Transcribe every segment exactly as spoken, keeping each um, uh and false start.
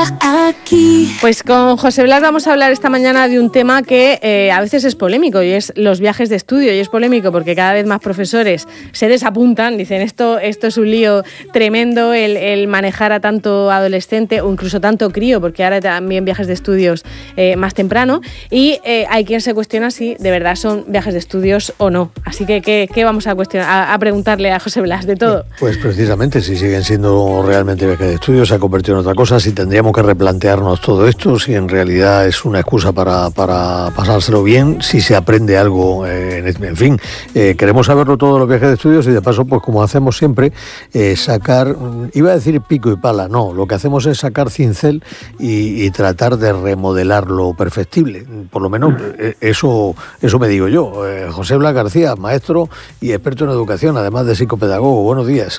aquí. Pues con José Blas vamos a hablar esta mañana de un tema que eh, a veces es polémico, y es los viajes de estudio. Y es polémico porque cada vez más profesores se desapuntan, dicen esto, esto es un lío tremendo, el, el manejar a tanto adolescente o incluso tanto crío, porque ahora también viajes de estudios eh, más temprano, y eh, hay quien se cuestiona si de verdad son viajes de estudios o no. Así que, ¿qué, qué vamos a cuestionar, a, a preguntarle a José Blas de todo? Pues precisamente, si siguen siendo realmente viajes de estudios, se ha convertido en otra cosa, si tendríamos que replantearnos todo esto, si en realidad es una excusa para, para pasárselo bien, si se aprende algo, eh, en, en fin, eh, queremos saberlo todo de los viajes de estudios y de paso, pues como hacemos siempre, eh, sacar, iba a decir pico y pala, no, lo que hacemos es sacar cincel y, y tratar de remodelar lo perfectible, por lo menos eh, eso, eso me digo yo. Eh, José Blas García, maestro y experto en educación, además de psicopedagogo, buenos días.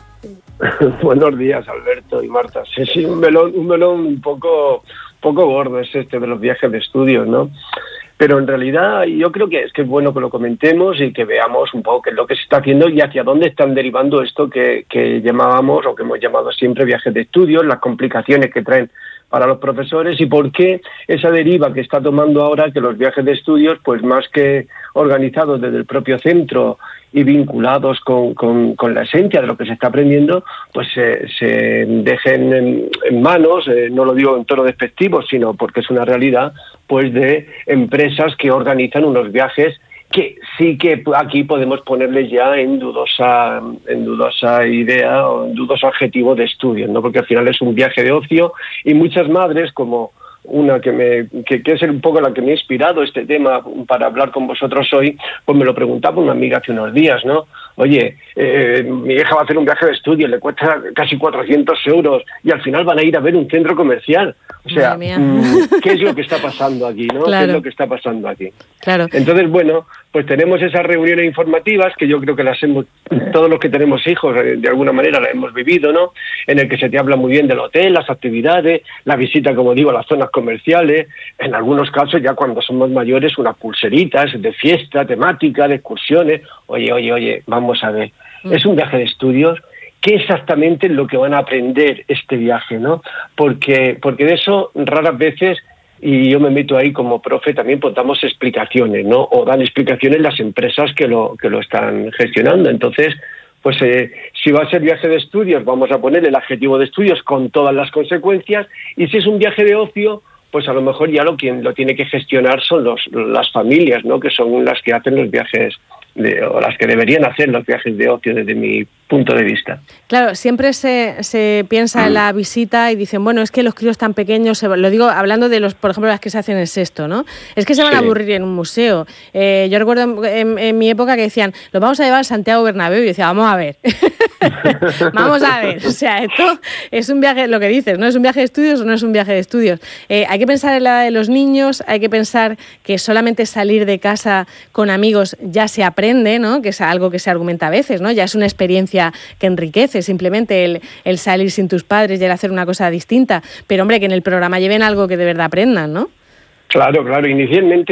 Buenos días, Alberto y Marta. Sí, sí, un melón, un melón un poco, poco gordo es este de los viajes de estudios, ¿no? Pero en realidad yo creo que es que es bueno que lo comentemos y que veamos un poco qué es lo que se está haciendo y hacia dónde están derivando esto que, que llamábamos o que hemos llamado siempre viajes de estudios, las complicaciones que traen para los profesores y por qué esa deriva que está tomando ahora, que los viajes de estudios, pues más que organizados desde el propio centro y vinculados con, con, con la esencia de lo que se está aprendiendo, pues se, se dejen en, en manos, eh, no lo digo en tono despectivo, sino porque es una realidad, pues de empresas que organizan unos viajes que sí que aquí podemos ponerles ya en dudosa en dudosa idea o en dudoso adjetivo de estudio, ¿no? Porque al final es un viaje de ocio y muchas madres, como una que me que, que es un poco la que me ha inspirado este tema para hablar con vosotros hoy, pues me lo preguntaba una amiga hace unos días, ¿no? Oye, eh, mi hija va a hacer un viaje de estudio, le cuesta casi cuatrocientos euros y al final van a ir a ver un centro comercial. O sea, mmm, ¿qué es lo que está pasando aquí, no? Claro. ¿Qué es lo que está pasando aquí? Claro. Entonces, bueno, pues tenemos esas reuniones informativas que yo creo que las hemos, todos los que tenemos hijos, de alguna manera las hemos vivido, ¿no? En el que se te habla muy bien del hotel, las actividades, la visita, como digo, a las zonas comerciales, en algunos casos ya cuando somos mayores, unas pulseritas de fiesta, temática, de excursiones. Oye, oye, oye, vamos a ver, mm. es un viaje de estudios. ¿Qué exactamente es lo que van a aprender este viaje, no? Porque, porque de eso raras veces, y yo me meto ahí como profe, también pues damos explicaciones, ¿no? O dan explicaciones las empresas que lo, que lo están gestionando. Entonces, pues eh, si va a ser viaje de estudios, vamos a poner el adjetivo de estudios con todas las consecuencias, y si es un viaje de ocio, pues a lo mejor ya lo quien lo tiene que gestionar son los, las familias, ¿no? Que son las que hacen los viajes de, o las que deberían hacer los viajes de ocio desde mi punto de vista. Claro, siempre se, se piensa en la visita y dicen, bueno, es que los críos tan pequeños, se, lo digo hablando de los, por ejemplo, las que se hacen en sexto, ¿no? Es que se van sí. a aburrir en un museo. Eh, yo recuerdo en, en, en mi época que decían, los vamos a llevar a Santiago Bernabéu, y yo decía, vamos a ver, vamos a ver, o sea, esto es un viaje, lo que dices, ¿no? ¿Es un viaje de estudios o no es un viaje de estudios? Eh, hay que pensar en la de los niños, hay que pensar que solamente salir de casa con amigos ya se aprende, ¿no? Que es algo que se argumenta a veces, ¿no? Ya es una experiencia que enriquece simplemente el, el salir sin tus padres y el hacer una cosa distinta, pero hombre, que en el programa lleven algo que de verdad aprendan, ¿no? Claro, claro, inicialmente